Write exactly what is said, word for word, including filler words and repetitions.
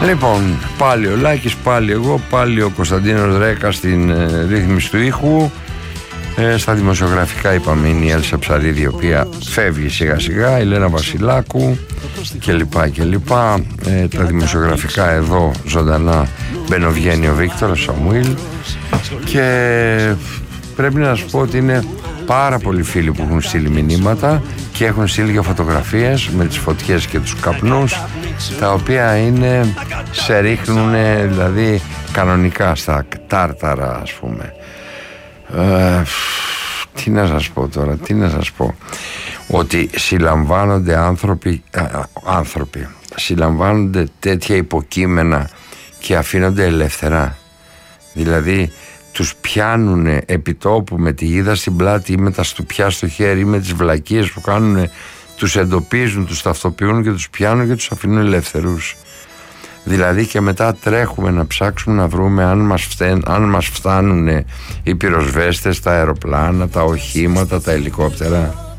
Λοιπόν, πάλι ο Λάκης, πάλι εγώ, πάλι ο Κωνσταντίνος Ρέκα στην ε, ρύθμιση του ήχου. Ε, στα δημοσιογραφικά είπαμε είναι η Έλσα Ψαρίδη, η οποία φεύγει σιγά σιγά, η Λένα Βασιλάκου κλπ κλπ. Ε, τα δημοσιογραφικά εδώ ζωντανά μπαινοβγαίνει ο Βίκτορος Σαμουήλ. Και πρέπει να σας πω ότι είναι πάρα πολλοί φίλοι που έχουν στείλει μηνύματα και έχουν στείλει και φωτογραφίες με τις φωτιές και τους καπνούς, τα οποία είναι, σε ρίχνουν δηλαδή κανονικά στα τάρταρα, ας πούμε. Ε, τι να σας πω τώρα, τι να σας πω, ότι συλλαμβάνονται άνθρωποι, α, άνθρωποι συλλαμβάνονται τέτοια υποκείμενα και αφήνονται ελεύθερα. Δηλαδή τους πιάνουν επιτόπου με τη γίδα στην πλάτη ή με τα στουπιά στο χέρι ή με τις βλακίες που κάνουν, τους εντοπίζουν, τους ταυτοποιούν και τους πιάνουν και τους αφήνουν ελεύθερους. Δηλαδή και μετά τρέχουμε να ψάξουμε να βρούμε αν μας, φταίν, αν μας φτάνουν οι πυροσβέστες, τα αεροπλάνα, τα οχήματα, τα ελικόπτερα.